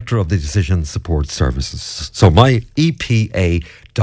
Director of the Decision Support Services. So myepa.ie.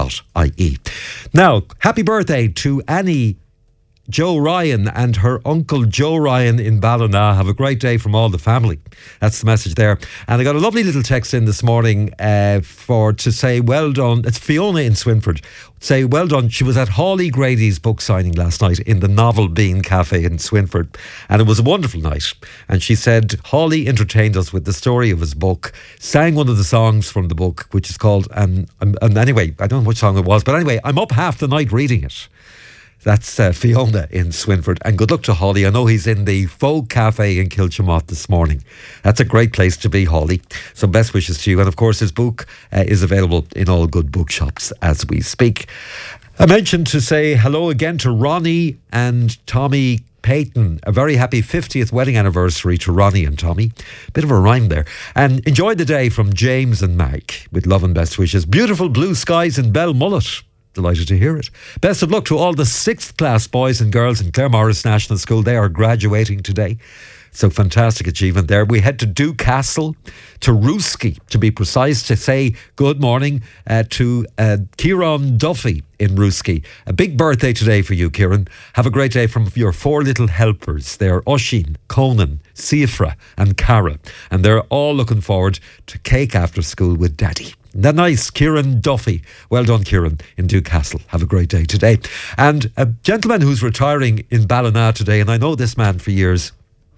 Now, happy birthday to Annie Joe Ryan and her uncle Joe Ryan in Ballina. Have a great day from all the family. That's the message there. And I got a lovely little text in this morning to say well done. It's Fiona in Swinford. Say well done. She was at Hawley Grady's book signing last night in the Novel Bean Cafe in Swinford, and it was a wonderful night. And she said Hawley entertained us with the story of his book, sang one of the songs from the book, which is called and anyway, I don't know which song it was, but anyway, I'm up half the night reading it. That's Fiona in Swinford. And good luck to Hawley. I know he's in the Folk Cafe in Kilchamoth this morning. That's a great place to be, Hawley. So best wishes to you. And of course, his book is available in all good bookshops as we speak. I mentioned to say hello again to Ronnie and Tommy Payton. A very happy 50th wedding anniversary to Ronnie and Tommy. Bit of a rhyme there. And enjoy the day from James and Mag with love and best wishes. Beautiful blue skies in Belmullet. Delighted to hear it. Best of luck to all the 6th class boys and girls in Claremorris National School. They are graduating today. So fantastic achievement there. We head to Dewcastle, to Rooski, to be precise, to say good morning to Kieran Duffy in Rooski. A big birthday today for you, Kieran. Have a great day from your 4 little helpers. They're Oisín, Conan, Siofra and Cara. And they're all looking forward to cake after school with Daddy. That nice, Kieran Duffy. Well done, Kieran, in Dewcastle. Have a great day today. And a gentleman who's retiring in Ballina today, and I know this man for years,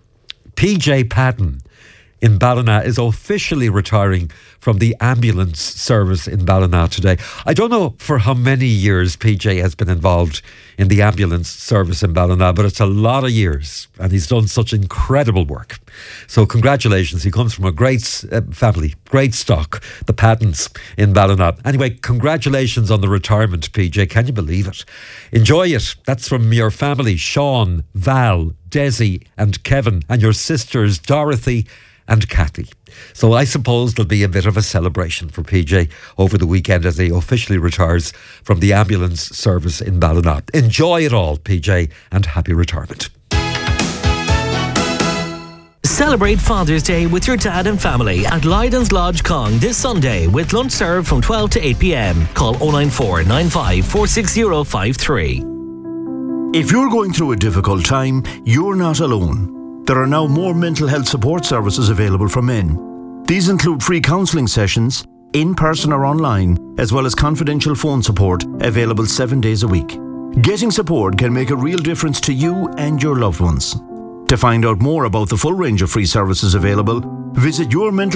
PJ Patton in Ballina is officially retiring from the ambulance service in Ballina today. I don't know for how many years PJ has been involved in the ambulance service in Ballina, but it's a lot of years and he's done such incredible work. So congratulations. He comes from a great family, great stock, the Pattons in Ballina. Anyway, congratulations on the retirement, PJ. Can you believe it? Enjoy it. That's from your family, Sean, Val, Desi and Kevin, and your sisters Dorothy and Kathy. So I suppose there'll be a bit of a celebration for PJ over the weekend as he officially retires from the ambulance service in Ballina. Enjoy it all, PJ, and happy retirement. Celebrate Father's Day with your dad and family at Lydon's Lodge Cong this Sunday with lunch served from 12 to 8 p.m. Call 094 95 460 53. If you're going through a difficult time, you're not alone. There are now more mental health support services available for men. These include free counselling sessions, in person or online, as well as confidential phone support available 7 days a week. Getting support can make a real difference to you and your loved ones. To find out more about the full range of free services available, visit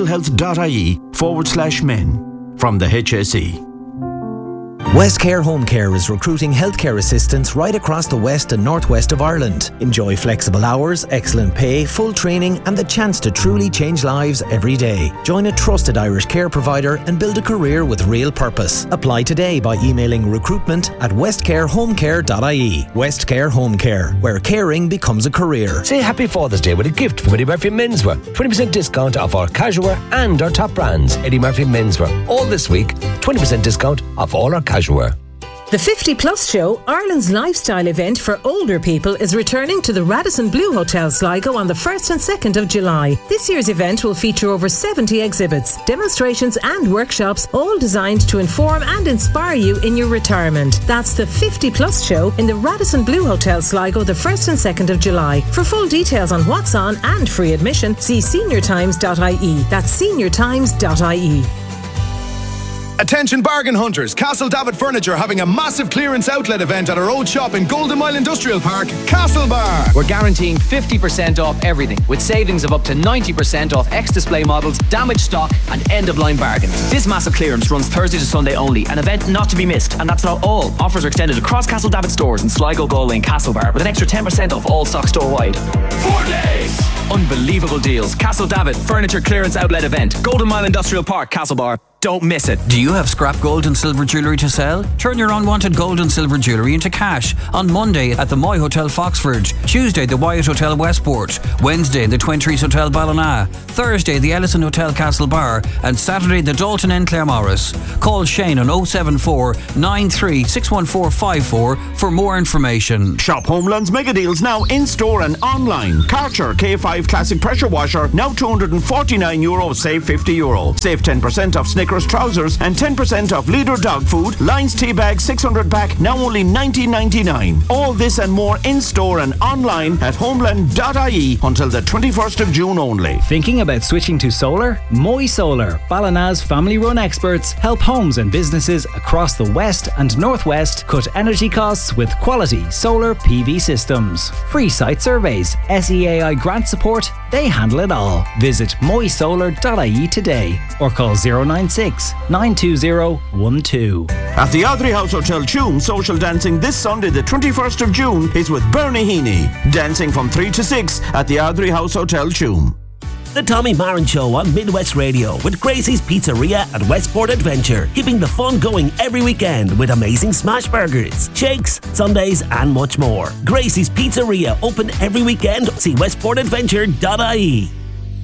yourmentalhealth.ie/men from the HSE. Westcare Home Care is recruiting healthcare assistants right across the west and northwest of Ireland. Enjoy flexible hours, excellent pay, full training and the chance to truly change lives every day. Join a trusted Irish care provider and build a career with real purpose. Apply today by emailing recruitment@westcarehomecare.ie. Westcare Home Care, where caring becomes a career. Say Happy Father's Day with a gift from Eddie Murphy Menswear. 20% discount off our casual wear and our top brands. Eddie Murphy Menswear. All this week, 20% discount off all our casual wear. The 50 Plus Show, Ireland's lifestyle event for older people, is returning to the Radisson Blu Hotel Sligo on the 1st and 2nd of July. This year's event will feature over 70 exhibits, demonstrations and workshops, all designed to inform and inspire you in your retirement. That's the 50 Plus Show in the Radisson Blu Hotel Sligo the 1st and 2nd of July. For full details on what's on and free admission, see seniortimes.ie. That's seniortimes.ie. Attention bargain hunters, Castle David Furniture having a massive clearance outlet event at our old shop in Golden Mile Industrial Park, Castlebar. We're guaranteeing 50% off everything, with savings of up to 90% off ex-display models, damaged stock and end-of-line bargains. This massive clearance runs Thursday to Sunday only, an event not to be missed. And that's not all. Offers are extended across Castle David stores in Sligo, Galway and Castlebar, with an extra 10% off all stock store-wide. 4 days! Unbelievable deals. Castle David Furniture Clearance Outlet Event, Golden Mile Industrial Park, Castlebar. Don't miss it. Do you have scrap gold and silver jewellery to sell? Turn your unwanted gold and silver jewellery into cash on Monday at the Moy Hotel Foxford, Tuesday the Wyatt Hotel Westport, Wednesday the Twin Trees Hotel Ballina, Thursday the Ellison Hotel Castlebar, and Saturday the Dalton Inn Claremorris. Call Shane on 074 93 61454 for more information. Shop Homeland's mega deals now in store and online. Karcher K5 Classic Pressure Washer now €249, save €50. Save 10% off Snickers trousers and 10% off Leader dog food. Lions tea bag 600 pack now only $19.99. All this and more in store and online at homeland.ie until the 21st of June only. Thinking about switching to solar? Moy Solar, Ballina's family-run experts, help homes and businesses across the west and northwest cut energy costs with quality solar PV systems. Free site surveys, SEAI grant support, they handle it all. Visit moysolar.ie today or call 096 920 12. At the Ardrey House Hotel Tuam, social dancing this Sunday the 21st of June is with Bernie Heaney. Dancing from 3 to 6 at the Ardrey House Hotel Tuam. The Tommy Marin Show on Midwest Radio with Gracie's Pizzeria at Westport Adventure, keeping the fun going every weekend with amazing smash burgers, shakes, sundaes and much more. Gracie's Pizzeria, open every weekend. See westportadventure.ie.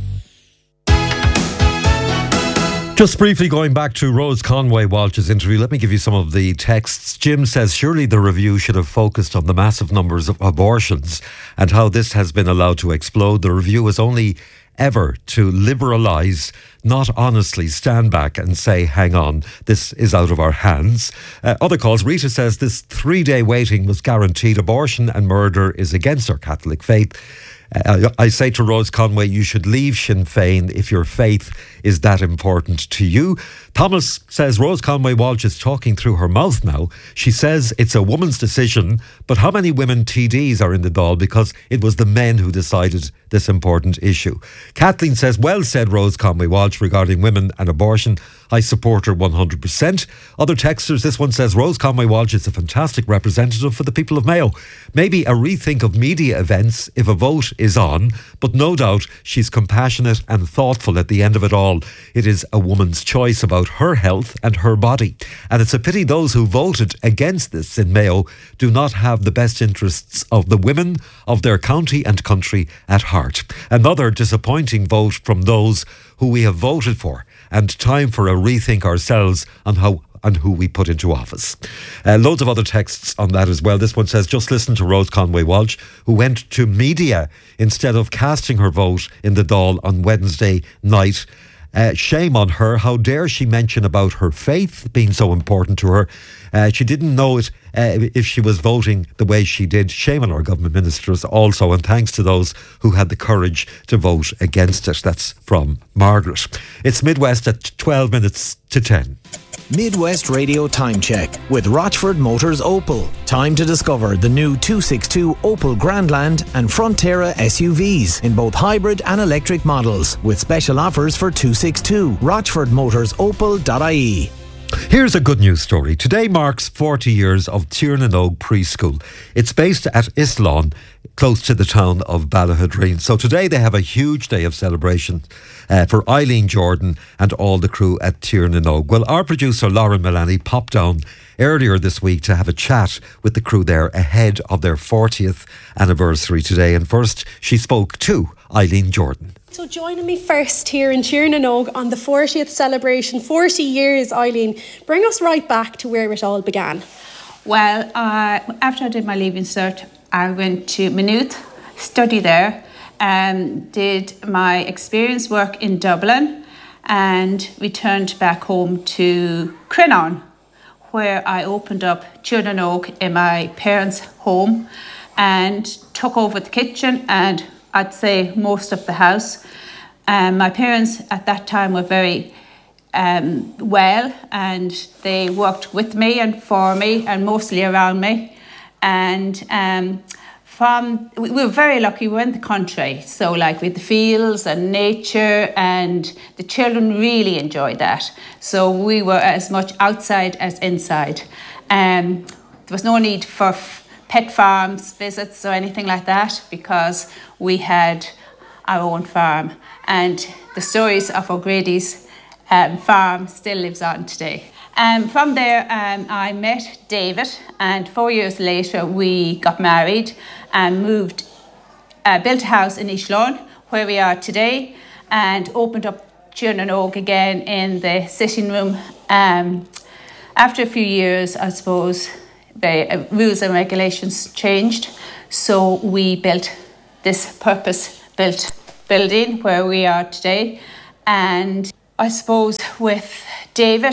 Just briefly going back to Rose Conway Walsh's interview, let me give you some of the texts. Jim says, surely the review should have focused on the massive numbers of abortions and how this has been allowed to explode. The review is only ever to liberalise, not honestly stand back and say, hang on, this is out of our hands. Other calls, Rita says this 3-day waiting was guaranteed. Abortion and murder is against our Catholic faith. I say to Rose Conway, you should leave Sinn Féin if your faith is that important to you. Thomas says Rose Conway Walsh is talking through her mouth now. She says it's a woman's decision, but how many women TDs are in the Dáil because it was the men who decided this important issue? Kathleen says, well said Rose Conway Walsh regarding women and abortion. I support her 100%. Other texters, this one says Rose Conway Walsh is a fantastic representative for the people of Mayo. Maybe a rethink of media events if a vote is on, but no doubt she's compassionate and thoughtful at the end of it all. It is a woman's choice about her health and her body. And it's a pity those who voted against this in Mayo do not have the best interests of the women of their county and country at heart. Another disappointing vote from those who we have voted for, and time for a rethink ourselves on how and who we put into office. Loads of other texts on that as well. This one says, just listen to Rose Conway Walsh, who went to media instead of casting her vote in the Dáil on Wednesday night. Shame on her. How dare she mention about her faith being so important to her. She didn't know it if she was voting the way she did. Shame on our government ministers also, and thanks to those who had the courage to vote against it. That's from Margaret. It's Midwest at 12 minutes to 10. Midwest Radio Time Check with Rochford Motors Opel. Time to discover the new 262 Opel Grandland and Frontera SUVs in both hybrid and electric models with special offers for 262. RochfordMotorsOpel.ie. Here's a good news story. Today marks 40 years of Tiernanog Preschool. It's based at Islán, close to the town of Ballahadreen. So today they have a huge day of celebration for Eileen Jordan and all the crew at Tiernanog. Well, our producer Lauren Milani popped down earlier this week to have a chat with the crew there ahead of their 40th anniversary today. And first, she spoke to Eileen Jordan. So joining me first here in Tiernanog on the 40th celebration, 40 years, Eileen, bring us right back to where it all began. Well, after I did my Leaving Cert, I went to Maynooth, studied there, and did my experience work in Dublin, and returned back home to Crinan, where I opened up Tiernanog in my parents' home and took over the kitchen and I'd say most of the house. My parents at that time were very well, and they worked with me and for me and mostly around me. And we were very lucky. We were in the country, so like with the fields and nature, and the children really enjoyed that. So we were as much outside as inside. There was no need for pet farms visits or anything like that because we had our own farm, and the stories of O'Grady's farm still lives on today. From there, I met David, and 4 years later we got married and moved, built a house in East Lawn, where we are today, and opened up Tiernan Óg again in the sitting room. After a few years, I suppose, the rules and regulations changed, so we built this purpose-built building where we are today. And I suppose with David,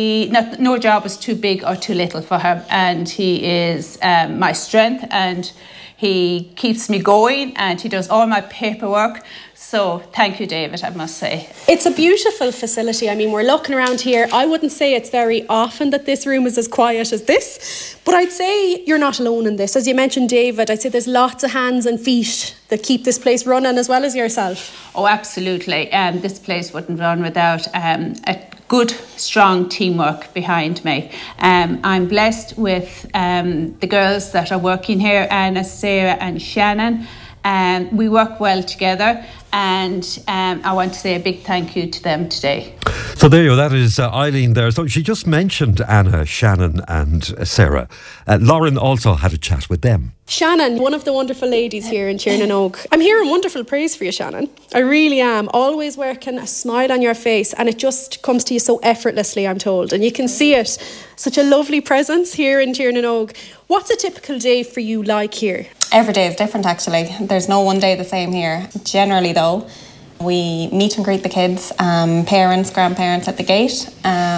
no job is too big or too little for him, and he is my strength, and he keeps me going, and he does all my paperwork. So thank you, David, I must say. It's a beautiful facility. I mean, we're looking around here. I wouldn't say it's very often that this room is as quiet as this, but I'd say you're not alone in this. As you mentioned, David, I'd say there's lots of hands and feet that keep this place running as well as yourself. Oh, absolutely. This place wouldn't run without a good, strong teamwork behind me. I'm blessed with the girls that are working here, Anna, Sarah and Shannon. We work well together, and I want to say a big thank you to them today. So there you go, that is Eileen there. So she just mentioned Anna, Shannon and Sarah. Lauren also had a chat with them. Shannon, one of the wonderful ladies here in Tiernan Óg. I'm hearing wonderful praise for you, Shannon. I really am. Always working, a smile on your face, and it just comes to you so effortlessly, I'm told. And you can see it. Such a lovely presence here in Tiernan Óg. What's a typical day for you like here? Every day is different, actually. There's no one day the same here. Generally, though, we meet and greet the kids, parents, grandparents at the gate.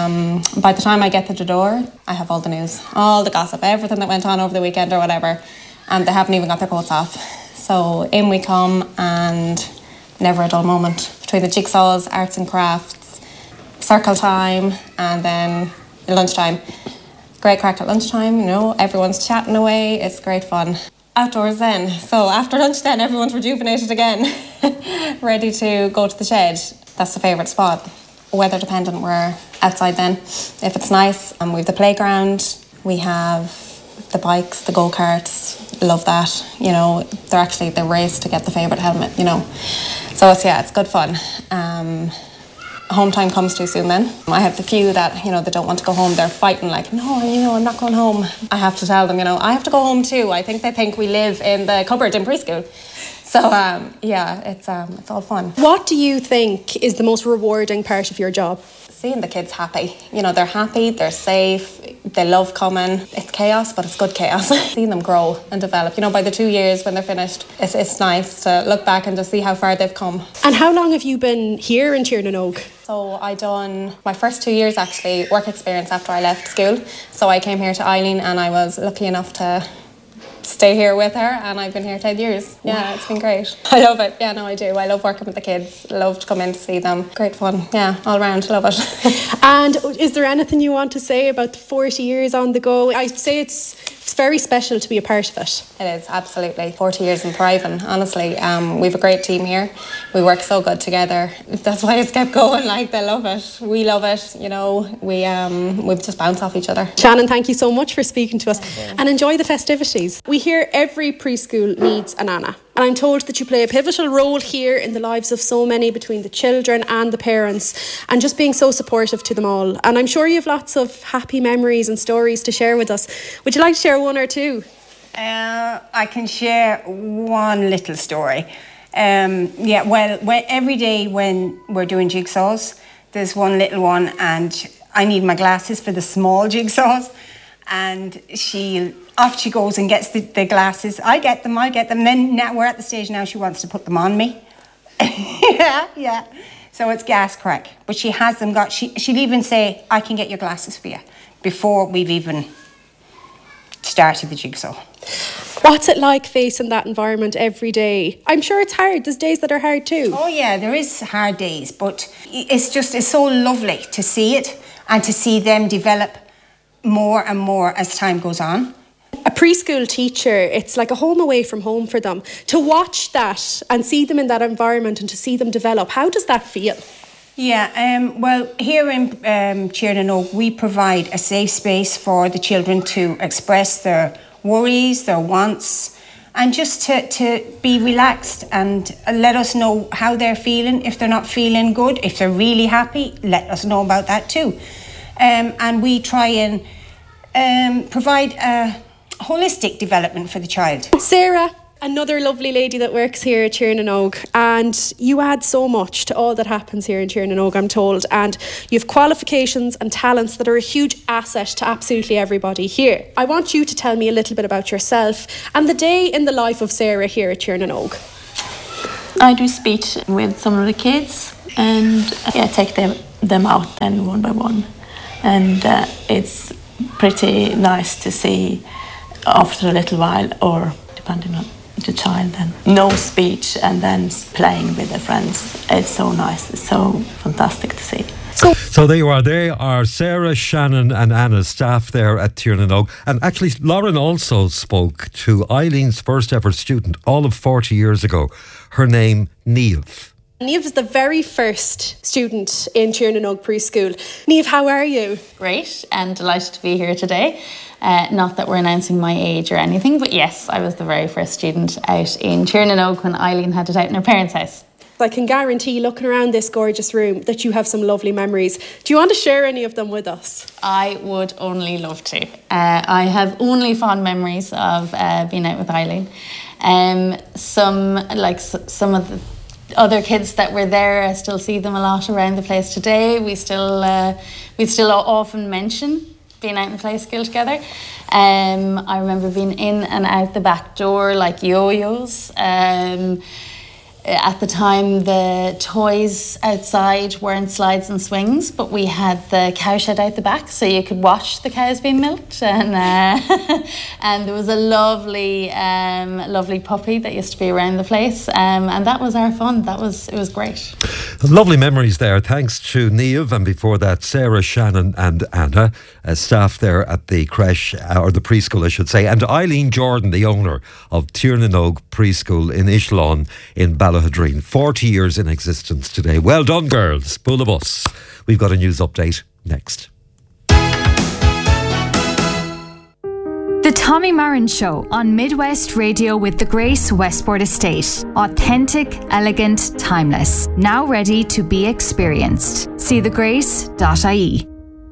By the time I get to the door, I have all the news, all the gossip, everything that went on over the weekend or whatever, and they haven't even got their coats off. So in we come, and never a dull moment. Between the jigsaws, arts and crafts, circle time, and then lunchtime. Great crack at lunchtime, you know, everyone's chatting away, it's great fun. Outdoors then, so after lunch then everyone's rejuvenated again, ready to go to the shed. That's the favourite spot. Weather dependent, we're outside then. If it's nice, we have the playground, we have the bikes, the go-karts, love that. You know, they race to get the favourite helmet, you know. So it's good fun. Home time comes too soon then. I have the few that, you know, they don't want to go home. They're fighting like, no, you know, I'm not going home. I have to tell them, you know, I have to go home too. I think they think we live in the cupboard in preschool. So, it's all fun. What do you think is the most rewarding part of your job? Seeing the kids happy. You know, they're happy, they're safe, they love coming. It's chaos, but it's good chaos. Seeing them grow and develop. You know, by the 2 years when they're finished, it's nice to look back and just see how far they've come. And how long have you been here in Tiernan Óg? So I done my first 2 years, actually, work experience after I left school. So I came here to Eileen, and I was lucky enough to stay here with her, and I've been here 10 years. Yeah, it's been great. I love it. Yeah, no, I do. I love working with the kids. Love to come in to see them. Great fun. Yeah, all around. Love it. And is there anything you want to say about the 40 years on the go? I'd say it's very special to be a part of it. It is, absolutely. 40 years and thriving, honestly. We have a great team here. We work so good together. That's why it's kept going. Like, they love it. We love it. You know, we just bounce off each other. Shannon, thank you so much for speaking to us, and enjoy the festivities. We hear every preschool needs an Anna, and I'm told that you play a pivotal role here in the lives of so many, between the children and the parents, and just being so supportive to them all. And I'm sure you have lots of happy memories and stories to share with us. Would you like to share one or two? I can share one little story. Every day when we're doing jigsaws, there's one little one, and I need my glasses for the small jigsaws, and off she goes and gets the glasses. I get them. Then now we're at the stage now she wants to put them on me. yeah. So it's gas crack, but she has them got. She'll even say, "I can get your glasses for you," before we've even started the jigsaw. What's it like facing that environment every day? I'm sure it's hard. There's days that are hard too. Oh yeah, there is hard days, but it's so lovely to see it and to see them develop more and more as time goes on. A preschool teacher, it's like a home away from home for them. To watch that and see them in that environment and to see them develop, how does that feel? Yeah, well, here in Tiernan Óg, we provide a safe space for the children to express their worries, their wants, and just to be relaxed and let us know how they're feeling. If they're not feeling good, if they're really happy, let us know about that too. And we try and provide a holistic development for the child. Sarah, another lovely lady that works here at Tiernan and you add so much to all that happens here in Tiernan, I'm told, and you have qualifications and talents that are a huge asset to absolutely everybody here. I want you to tell me a little bit about yourself and the day in the life of Sarah here at Tiernan. I do speech with some of the kids and take them out then one by one, and it's pretty nice to see after a little while, or depending on the child, then no speech and then playing with their friends. It's so nice, it's so fantastic to see. So there you are. They are Sarah, Shannon and Anna, staff there at Tiernan. And actually Lauren also spoke to Eileen's first ever student all of 40 years ago. Her name, Niamh. Niamh is the very first student in Tiernan Preschool. Niamh, how are you? Great, and delighted to be here today. Not that we're announcing my age or anything, but yes, I was the very first student out in Tiernan when Eileen had it out in her parents' house. I can guarantee, looking around this gorgeous room, that you have some lovely memories. Do you want to share any of them with us? I would only love to. I have only fond memories of being out with Eileen. Some of the other kids that were there, I still see them a lot around the place today. We still often mention being out in the play school together. I remember being in and out the back door like yo-yos. At the time, the toys outside weren't slides and swings, but we had the cow shed out the back, so you could watch the cows being milked. And and there was a lovely puppy that used to be around the place, and that was our fun. It was great. Lovely memories there. Thanks to Niamh, and before that, Sarah, Shannon and Anna, staff there at the creche, or the preschool I should say, and Eileen Jordan, the owner of Tiernan Preschool in Ishlawn in Ballahadreen. 40 years in existence today. Well done, girls. Full of us. We've got a news update next. The Tommy Marin Show on Midwest Radio with the Grace Westport Estate. Authentic, elegant, timeless. Now ready to be experienced. See thegrace.ie.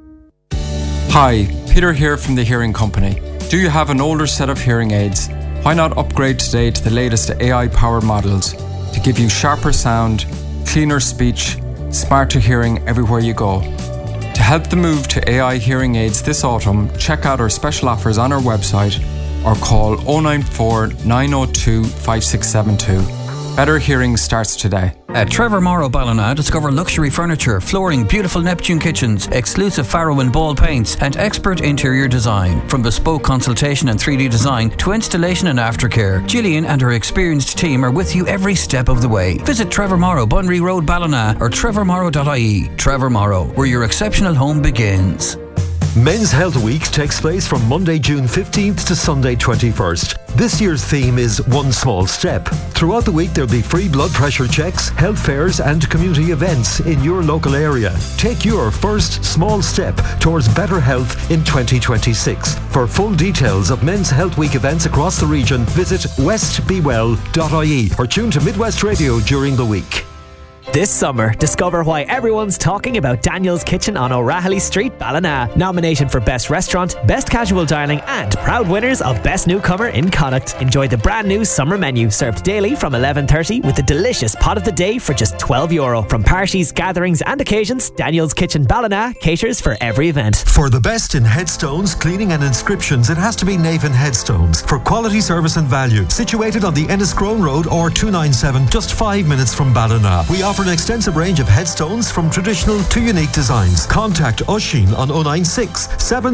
Hi, Peter here from the Hearing Company. Do you have an older set of hearing aids? Why not upgrade today to the latest AI-powered models to give you sharper sound, cleaner speech, smarter hearing everywhere you go? To help the move to AI hearing aids this autumn, check out our special offers on our website or call 094 902 5672. Better hearing starts today. At Trevor Morrow Ballina, discover luxury furniture, flooring, beautiful Neptune kitchens, exclusive Farrow and Ball paints, and expert interior design. From bespoke consultation and 3D design to installation and aftercare, Gillian and her experienced team are with you every step of the way. Visit Trevor Morrow, Bunry Road, Ballina, or trevormorrow.ie. Trevor Morrow, where your exceptional home begins. Men's Health Week takes place from Monday, June 15th to Sunday 21st. This year's theme is One Small Step. Throughout the week there'll be free blood pressure checks, health fairs and community events in your local area. Take your first small step towards better health in 2026. For full details of Men's Health Week events across the region, visit westbewell.ie or tune to Midwest Radio during the week. This summer, discover why everyone's talking about Daniel's Kitchen on O'Rahilly Street, Ballina. Nominated for Best Restaurant, Best Casual Dining and proud winners of Best Newcomer in Connacht. Enjoy the brand new summer menu served daily from 11:30 with a delicious pot of the day for just €12. From parties, gatherings and occasions, Daniel's Kitchen Ballina caters for every event. For the best in headstones, cleaning and inscriptions, it has to be Navan Headstones. For quality service and value, situated on the Enniscrone Road or 297, just 5 minutes from Ballina. We offer an extensive range of headstones from traditional to unique designs. Contact Oisin on 096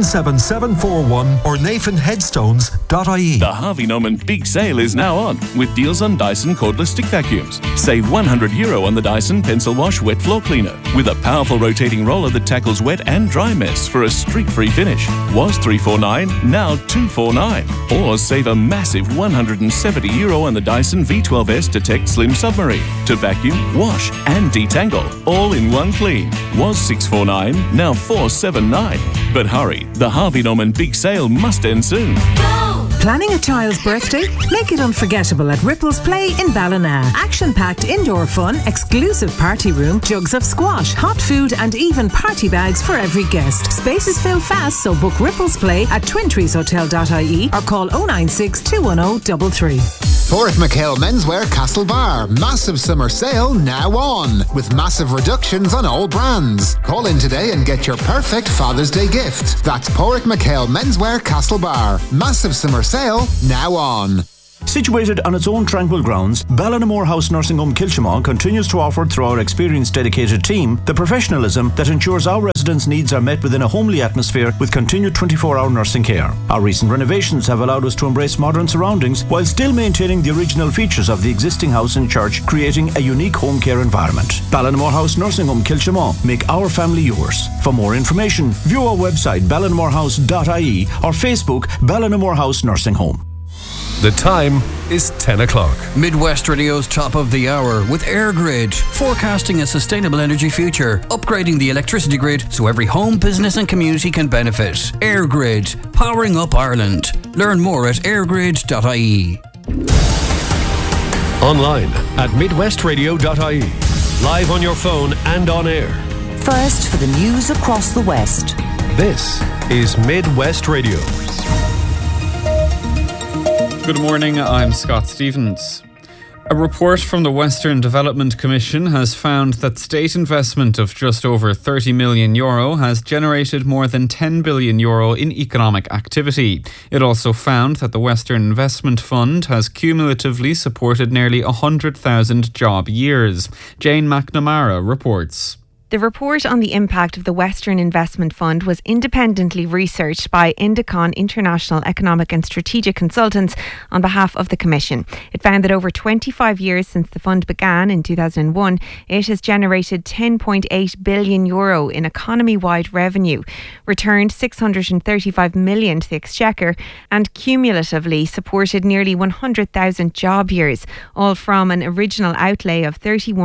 77741 or nathanheadstones.ie. The Harvey Norman Big Sale is now on with deals on Dyson cordless stick vacuums. Save €100 on the Dyson Pencil Wash Wet Floor Cleaner with a powerful rotating roller that tackles wet and dry mess for a streak-free finish. Was $349, now $249. Or save a massive €170 on the Dyson V12S Detect Slim Submarine to vacuum, wash and detangle, all in one clean. Was $649, now $479. But hurry, the Harvey Norman Big Sale must end soon. Go! Planning a child's birthday? Make it unforgettable at Ripples Play in Ballina. Action-packed indoor fun, exclusive party room, jugs of squash, hot food and even party bags for every guest. Spaces fill fast, so book Ripples Play at twintreeshotel.ie or call 096 210 33. Porrick McHale Menswear Castlebar. Massive summer sale now on, with massive reductions on all brands. Call in today and get your perfect Father's Day gift. That's Porrick McHale Menswear Castlebar. Massive summer sale now on. Situated on its own tranquil grounds, Ballinamore House Nursing Home Kilshamon continues to offer, through our experienced dedicated team, the professionalism that ensures our residents' needs are met within a homely atmosphere with continued 24-hour nursing care. Our recent renovations have allowed us to embrace modern surroundings while still maintaining the original features of the existing house and church, creating a unique home care environment. Ballinamore House Nursing Home Kilshamon. Make our family yours. For more information, view our website ballinamorehouse.ie or Facebook Ballinamore House Nursing Home. The time is 10 o'clock. Midwest Radio's top of the hour with AirGrid, forecasting a sustainable energy future, upgrading the electricity grid so every home, business and community can benefit. AirGrid, powering up Ireland. Learn more at airgrid.ie. Online at midwestradio.ie. Live on your phone and on air. First for the news across the West. This is Midwest Radio. Good morning, I'm Scott Stevens. A report from the Western Development Commission has found that state investment of just over €30 million has generated more than €10 billion in economic activity. It also found that the Western Investment Fund has cumulatively supported nearly 100,000 job years. Jane McNamara reports. The report on the impact of the Western Investment Fund was independently researched by Indicon International Economic and Strategic Consultants on behalf of the Commission. It found that over 25 years since the fund began in 2001, it has generated €10.8 billion in economy-wide revenue, returned €635 million to the Exchequer and cumulatively supported nearly 100,000 job years, all from an original outlay of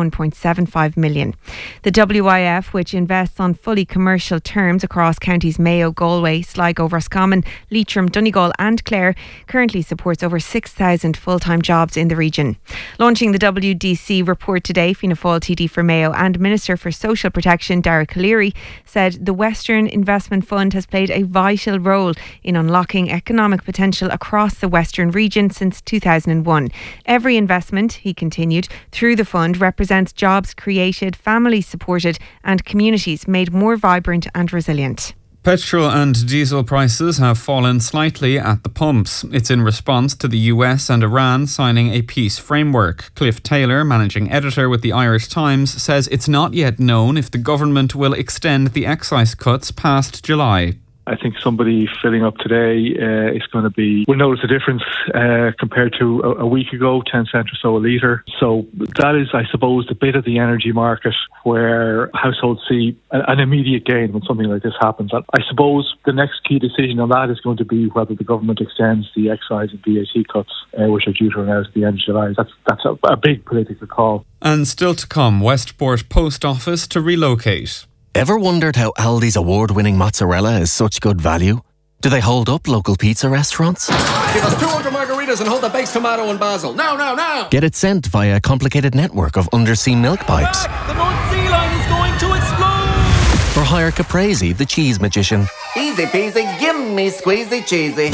€31.75 million. The WIF, which invests on fully commercial terms across counties Mayo, Galway, Sligo, Roscommon, Leitrim, Donegal and Clare, currently supports over 6,000 full-time jobs in the region. Launching the WDC report today, Fianna Fáil TD for Mayo and Minister for Social Protection Dara Calleary said the Western Investment Fund has played a vital role in unlocking economic potential across the Western region since 2001. Every investment, he continued, through the fund represents jobs created, families supported and communities made more vibrant and resilient. Petrol and diesel prices have fallen slightly at the pumps. It's in response to the US and Iran signing a peace framework. Cliff Taylor, managing editor with the Irish Times, says it's not yet known if the government will extend the excise cuts past July. I think somebody filling up today is going to will notice a difference compared to a week ago, 10 cents or so a litre. So that is, I suppose, the bit of the energy market where households see an immediate gain when something like this happens. I suppose the next key decision on that is going to be whether the government extends the excise and VAT cuts, which are due to run out at the end of July. That's a big political call. And still to come, Westport Post Office to relocate. Ever wondered how Aldi's award-winning mozzarella is such good value? Do they hold up local pizza restaurants? Give us 200 margaritas and hold the baked tomato and basil. Now! Get it sent via a complicated network of undersea milk pipes. The North Sea Line is going to explode! Or hire Caprese, the cheese magician. Easy peasy, give me squeezy cheesy.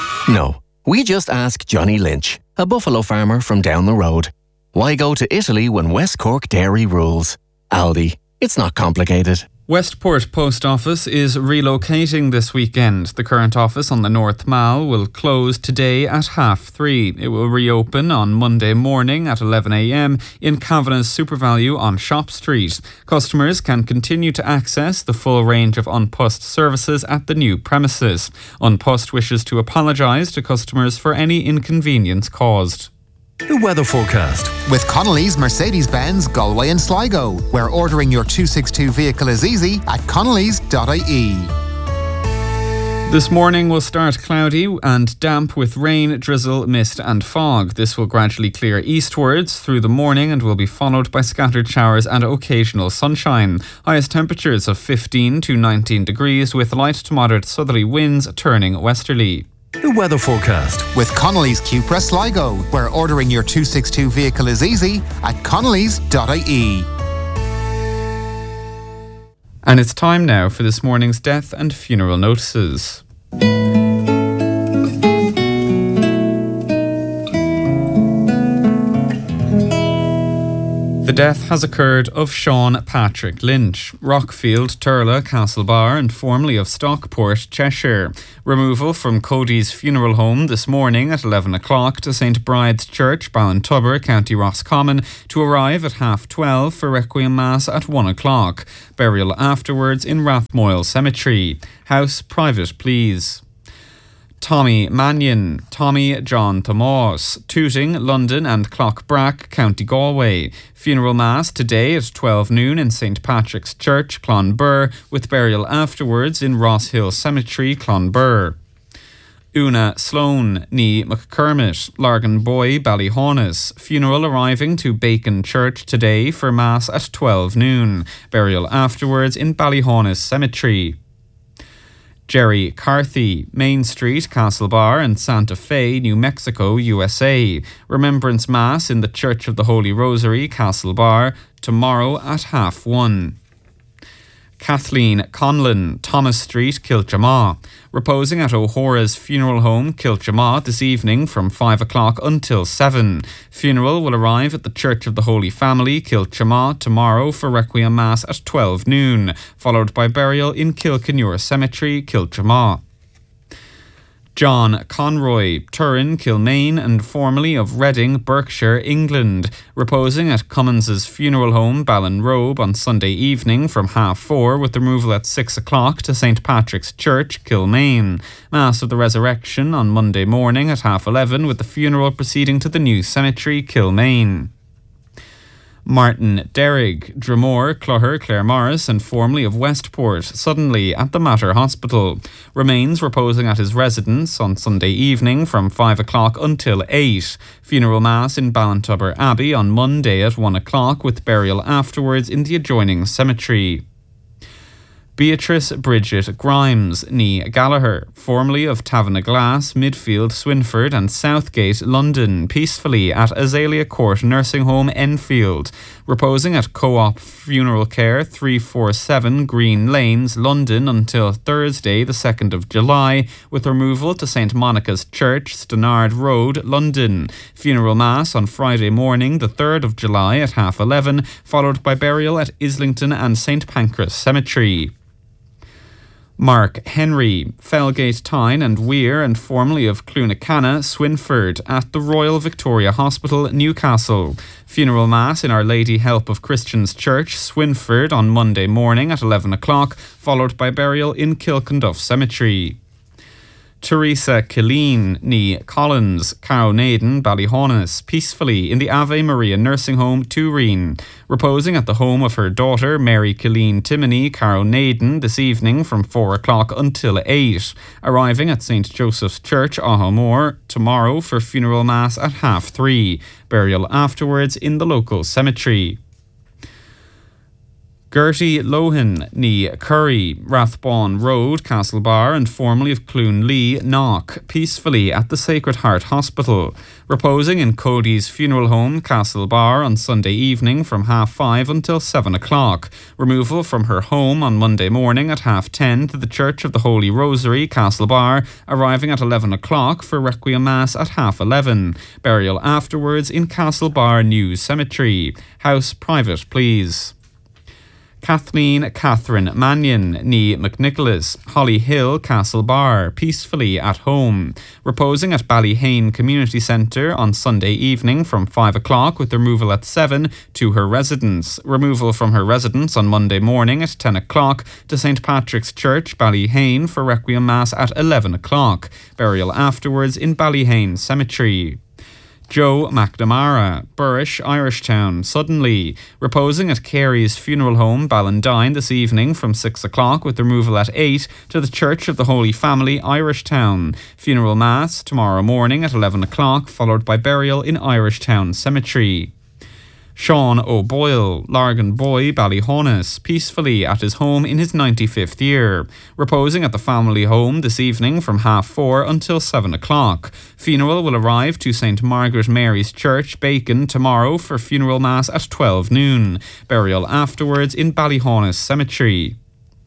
No, we just ask Johnny Lynch, a buffalo farmer from down the road. Why go to Italy when West Cork dairy rules? Aldi. It's not complicated. Westport Post Office is relocating this weekend. The current office on the North Mall will close today at 3:30. It will reopen on Monday morning at 11 a.m. in Kavanagh's SuperValue on Shop Street. Customers can continue to access the full range of An Post services at the new premises. An Post wishes to apologise to customers for any inconvenience caused. The weather forecast. With Connolly's Mercedes-Benz Galway and Sligo, where ordering your 262 vehicle is easy at connellys.ie. This morning will start cloudy and damp with rain, drizzle, mist and fog. This will gradually clear eastwards through the morning and will be followed by scattered showers and occasional sunshine. Highest temperatures of 15 to 19 degrees with light to moderate southerly winds turning westerly. The weather forecast with Connolly's Cupra Sligo, where ordering your 262 vehicle is easy at connellys.ie. And it's time now for this morning's death and funeral notices. The death has occurred of Sean Patrick Lynch, Rockfield, Turla, Castlebar and formerly of Stockport, Cheshire. Removal from Cody's funeral home this morning at 11 o'clock to St Bride's Church, Ballintubber, County Roscommon, to arrive at 12:30 for Requiem Mass at 1 o'clock. Burial afterwards in Rathmoyle Cemetery. House private, please. Tommy Mannion, Tommy John Thomas, Tooting, London and Clockbrack, County Galway. Funeral Mass today at 12 noon in St Patrick's Church, Clonbur, with burial afterwards in Ross Hill Cemetery, Clonbur. Una Sloan, ní McCormick, Largan Boy, Ballyhaunis. Funeral arriving to Bacon Church today for Mass at 12 noon. Burial afterwards in Ballyhaunis Cemetery. Jerry Carthy, Main Street, Castlebar and Santa Fe, New Mexico, USA. Remembrance Mass in the Church of the Holy Rosary, Castlebar, tomorrow at 1:30. Kathleen Conlon, Thomas Street, Kilchamaw. Reposing at O'Hora's funeral home, Kilchamaw, this evening from 5 o'clock until 7. Funeral will arrive at the Church of the Holy Family, Kilchamaw, tomorrow for Requiem Mass at 12 noon, followed by burial in Kilkenure Cemetery, Kilchamaw. John Conroy, Turin, Kilmaine and formerly of Reading, Berkshire, England, reposing at Cummins' funeral home, Ballinrobe, on Sunday evening from 4:30 with removal at 6 o'clock to St Patrick's Church, Kilmaine. Mass of the Resurrection on Monday morning at 11:30 with the funeral proceeding to the new cemetery, Kilmaine. Martin Derrig, Dromore, Clogher, Claremorris and formerly of Westport, suddenly at the Mater Hospital. Remains reposing at his residence on Sunday evening from 5 o'clock until 8. Funeral Mass in Ballintubber Abbey on Monday at 1 o'clock with burial afterwards in the adjoining cemetery. Beatrice Bridget Grimes, ní Gallagher, formerly of Taverna Glass, Midfield, Swinford and Southgate, London, peacefully at Azalea Court Nursing Home, Enfield, reposing at Co-op Funeral Care, 347 Green Lanes, London until Thursday the 2nd of July, with removal to St Monica's Church, Stenard Road, London. Funeral Mass on Friday morning the 3rd of July at 11:30, followed by burial at Islington and St Pancras Cemetery. Mark Henry, Felgate Tyne and Weir and formerly of Clunacanna, Swinford, at the Royal Victoria Hospital, Newcastle. Funeral Mass in Our Lady Help of Christians Church, Swinford, on Monday morning at 11 o'clock, followed by burial in Kilkenduff Cemetery. Teresa Killeen, ní Collins, Carrow-Naden, Ballyhaunis, peacefully in the Ave Maria Nursing Home, Turin, reposing at the home of her daughter, Mary Killeen Timoney, Carrow-Naden, this evening from 4 o'clock until 8, arriving at St Joseph's Church, Ahamore, tomorrow for funeral mass at 3:30, burial afterwards in the local cemetery. Gertie Lohan, ní Curry, Rathbone Road, Castlebar and formerly of Clunlee, Knock, peacefully at the Sacred Heart Hospital, reposing in Cody's funeral home, Castlebar, on Sunday evening from 5:30 until 7 o'clock. Removal from her home on Monday morning at 10:30 to the Church of the Holy Rosary, Castlebar, arriving at 11 o'clock for Requiem Mass at 11:30. Burial afterwards in Castlebar New Cemetery. House private, please. Kathleen Catherine Mannion, ní McNicholas, Holly Hill, Castlebar, peacefully at home, reposing at Ballyhane Community Centre on Sunday evening from 5 o'clock with removal at 7 to her residence. Removal from her residence on Monday morning at 10 o'clock to St Patrick's Church, Ballyhane for Requiem Mass at 11 o'clock. Burial afterwards in Ballyhane Cemetery. Joe McNamara, Burrish, Irishtown, suddenly, reposing at Carey's funeral home, Ballandine, this evening from 6 o'clock with removal at 8 to the Church of the Holy Family, Irishtown. Funeral Mass tomorrow morning at 11 o'clock, followed by burial in Irishtown Cemetery. Sean O'Boyle, Largan Boy, Ballyhonus, peacefully at his home in his 95th year, reposing at the family home this evening from 4:30 until 7 o'clock. Funeral will arrive to St Margaret Mary's Church, Bacon, tomorrow for funeral mass at 12 noon. Burial afterwards in Ballyhonus Cemetery.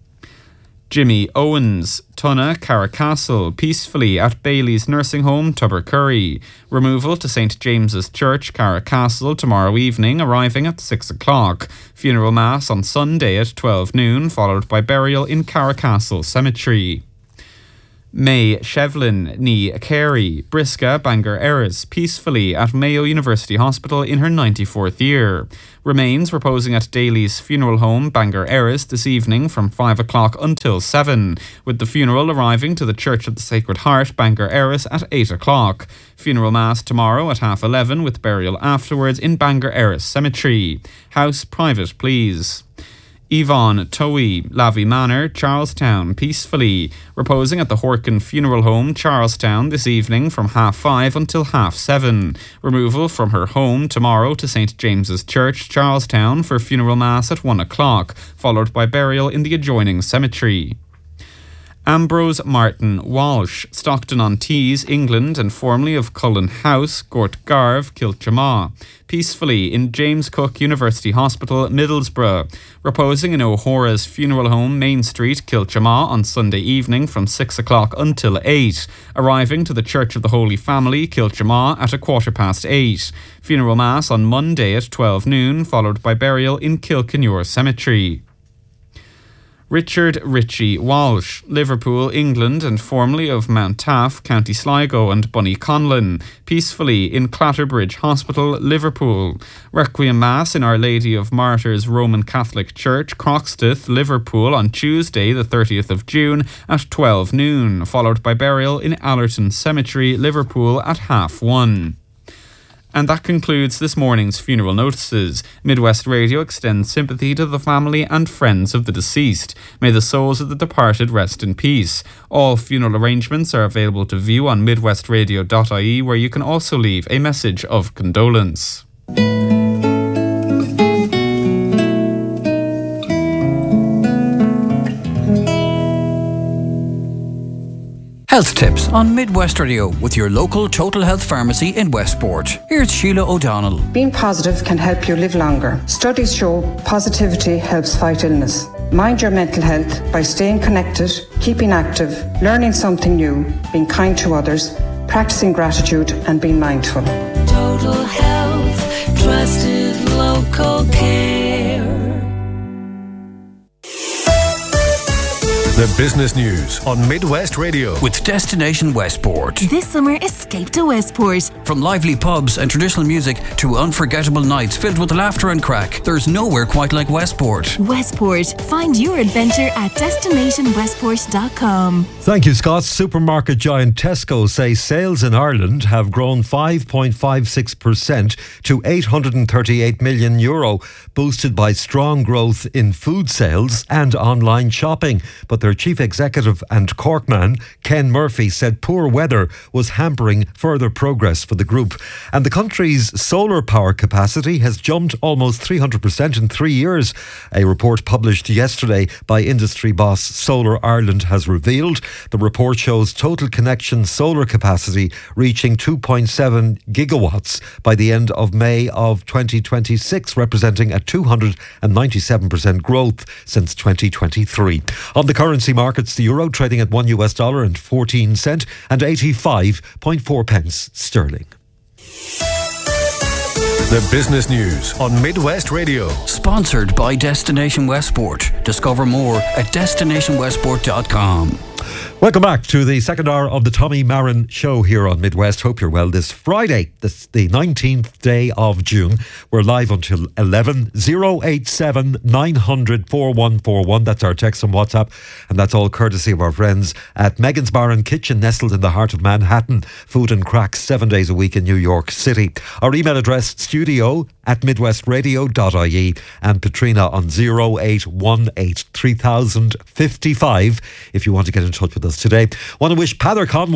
Jimmy Owens, Tunna, Carracastle, peacefully at Bailey's Nursing Home, Tubbercurry. Removal to St James's Church, Carracastle, tomorrow evening, arriving at 6 o'clock. Funeral mass on Sunday at 12 noon, followed by burial in Carracastle Cemetery. May Shevlin ní Carey, Brisca, Bangor Erris, peacefully at Mayo University Hospital in her 94th year. Remains reposing at Daly's Funeral Home, Bangor Erris, this evening from 5 o'clock until 7, with the funeral arriving to the Church of the Sacred Heart, Bangor Erris, at 8 o'clock. Funeral mass tomorrow at 11:30 with burial afterwards in Bangor Erris Cemetery. House private, please. Yvonne Towie, Lavey Manor, Charlestown, peacefully, reposing at the Horkin Funeral Home, Charlestown, this evening from 5:30 until 7:30. Removal from her home tomorrow to St James's Church, Charlestown, for funeral mass at 1 o'clock, followed by burial in the adjoining cemetery. Ambrose Martin Walsh, Stockton-on-Tees, England, and formerly of Cullen House, Gort Garve, Kilchamaw. Peacefully in James Cook University Hospital, Middlesbrough. Reposing in O'Hora's Funeral Home, Main Street, Kilchamaw, on Sunday evening from 6 o'clock until 8. Arriving to the Church of the Holy Family, Kilchamaw, at 8:15. Funeral Mass on Monday at 12 noon, followed by burial in Kilkenure Cemetery. Richard Ritchie Walsh, Liverpool, England, and formerly of Mount Taff, County Sligo, and Bunnyconlin, peacefully in Clatterbridge Hospital, Liverpool. Requiem Mass in Our Lady of Martyrs Roman Catholic Church, Croxteth, Liverpool, on Tuesday, the 30th of June, at 12 noon, followed by burial in Allerton Cemetery, Liverpool, at 1:30. And that concludes this morning's funeral notices. Midwest Radio extends sympathy to the family and friends of the deceased. May the souls of the departed rest in peace. All funeral arrangements are available to view on midwestradio.ie, where you can also leave a message of condolence. Health tips on Midwest Radio with your local Total Health Pharmacy in Westport. Here's Sheila O'Donnell. Being positive can help you live longer. Studies show positivity helps fight illness. Mind your mental health by staying connected, keeping active, learning something new, being kind to others, practicing gratitude and being mindful. Total Health, trusted local care. The business news on Midwest Radio with Destination Westport. This summer, escape to Westport. From lively pubs and traditional music to unforgettable nights filled with laughter and crack, there's nowhere quite like Westport. Westport. Find your adventure at destinationwestport.com. Thank you, Scott. Supermarket giant Tesco say sales in Ireland have grown 5.56% to €838 million, boosted by strong growth in food sales and online shopping. But their chief executive and Corkman, Ken Murphy, said poor weather was hampering further progress for the group. And the country's solar power capacity has jumped almost 300% in 3 years. A report published yesterday by industry boss Solar Ireland has revealed. The report shows total connection solar capacity reaching 2.7 gigawatts by the end of May of 2026, representing a 297% growth since 2023. On the currency markets, the euro trading at $1.14 and 85.4 pence sterling. The business news on Midwest Radio. Sponsored by Destination Westport. Discover more at destinationwestport.com. Welcome back to the second hour of the Tommy Marin Show here on Midwest. Hope you're well. This Friday, the 19th day of June. We're live until 11. 087 900 4141. That's our text on WhatsApp. And that's all courtesy of our friends at Megan's Bar and Kitchen, nestled in the heart of Manhattan. Food and cracks 7 days a week in New York City. Our email address, studio@midwestradio.ie, and Patrina on 0818 3055 if you want to get in touch with us today. Want to wish Pather Conway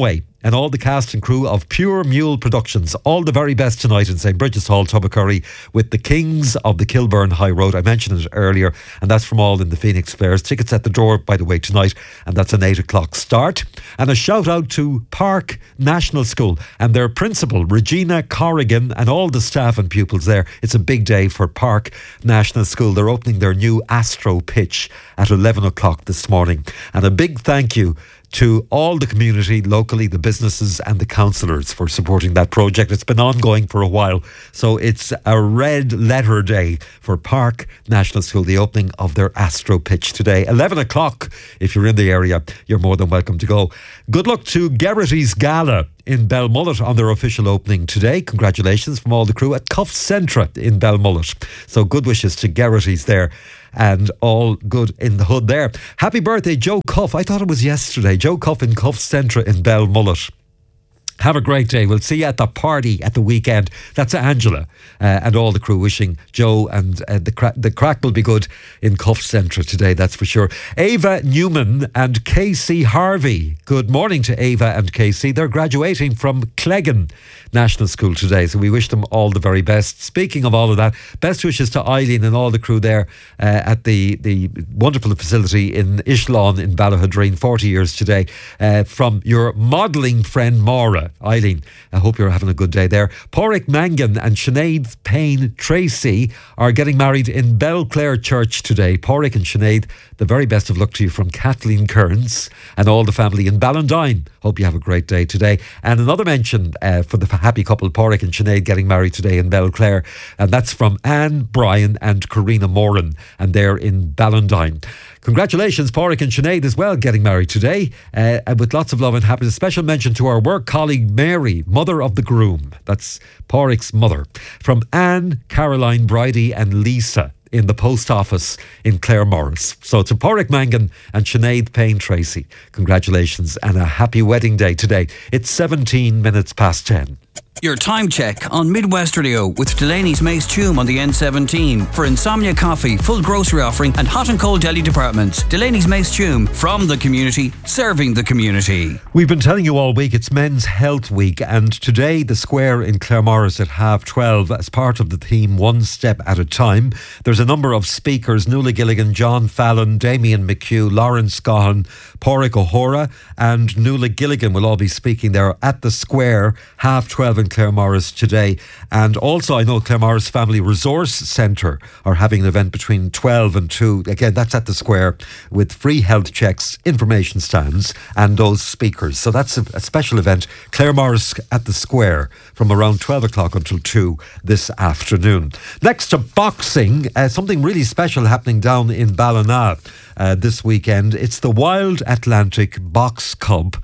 and all the cast and crew of Pure Mule Productions. All the very best tonight in St. Bridget's Hall, Tubbercurry, with the Kings of the Kilburn High Road. I mentioned it earlier, and that's from all in the Phoenix Players. Tickets at the door, by the way, tonight, and that's an 8 o'clock start. And a shout out to Park National School and their principal, Regina Corrigan, and all the staff and pupils there. It's a big day for Park National School. They're opening their new Astro pitch at 11 o'clock this morning. And a big thank you to all the community locally, the businesses and the councillors for supporting that project. It's been ongoing for a while, so it's a red letter day for Park National School, the opening of their Astro pitch today. 11 o'clock, if you're in the area, you're more than welcome to go. Good luck to Geraghty's Gala in Belmullet on their official opening today. Congratulations from all the crew at Cuff Centra in Belmullet. So good wishes to Geraghty's there. And all good in the hood there. Happy birthday, Joe Cuff. I thought it was yesterday. Joe Cuff in Cuff Centra in Belmullet. Have a great day. We'll see you at the party at the weekend. That's Angela and all the crew wishing Joe and the crack will be good in Cuff Centra today, that's for sure. Ava Newman and Casey Harvey. Good morning to Ava and Casey. They're graduating from Cleggan National School today, so we wish them all the very best. Speaking of all of that, best wishes to Eileen and all the crew there at the wonderful facility in Ishlawn in Ballahadreen, 40 years today, from your modelling friend Maura. Eileen, I hope you're having a good day there. Porrick Mangan and Sinead Payne Tracy are getting married in Belclare Church today. Porrick and Sinead, the very best of luck to you from Kathleen Kearns and all the family in Ballandine. Hope you have a great day today. And another mention for the happy couple, Porrick and Sinead, getting married today in Belclare, and that's from Anne Bryan and Karina Moran, and they're in Ballandine. Congratulations, Porrick and Sinead as well, getting married today, and with lots of love and happiness. Special mention to our work colleague Mary, mother of the groom. That's Porrick's mother. From Anne, Caroline, Bridie and Lisa in the post office in Claremorris. So to Porrick Mangan and Sinead Payne Tracy, congratulations and a happy wedding day today. It's 17 minutes past 10. Your time check on Midwest Radio with Delaney's Mace Tume on the N17 for Insomnia Coffee, full grocery offering and hot and cold deli departments. Delaney's Mace Tume, from the community, serving the community. We've been telling you all week it's Men's Health Week, and today the Square in Claremorris at 12:30 as part of the theme One Step at a Time. There's a number of speakers: Nuala Gilligan, John Fallon, Damien McHugh, Lawrence Gahan, Porrick O'Hora and Nuala Gilligan will all be speaking there at the Square 12:30 in Claremorris today. And also I know Claremorris Family Resource Centre are having an event between 12 and 2. Again, that's at the Square with free health checks, information stands and those speakers. So that's a special event, Claremorris at the Square, from around 12 o'clock until 2 this afternoon. Next to boxing, something really special happening down in Ballina this weekend. It's the Wild Atlantic Box Cup,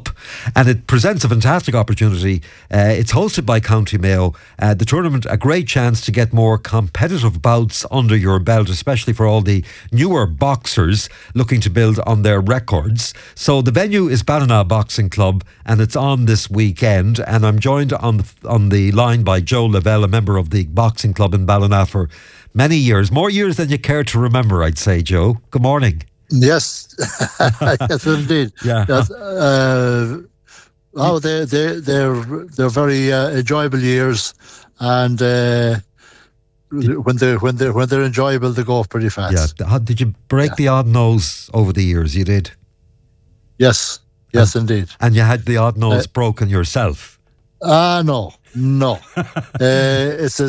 and it presents a fantastic opportunity. It's hosted by County Mayo. The tournament, a great chance to get more competitive bouts under your belt, especially for all the newer boxers looking to build on their records. So the venue is Ballina Boxing Club, and it's on this weekend. And I'm joined on the line by Joe Lavelle, a member of the boxing club in Ballina for many years, more years than you care to remember, I'd say, Joe. Good morning. Yes, yes, indeed. Yeah. Yes. They're very enjoyable years, and when they're enjoyable, they go pretty fast. Yeah. Did you break the odd nose over the years? You did. Yes, indeed. And you had the odd nose broken yourself? No. It's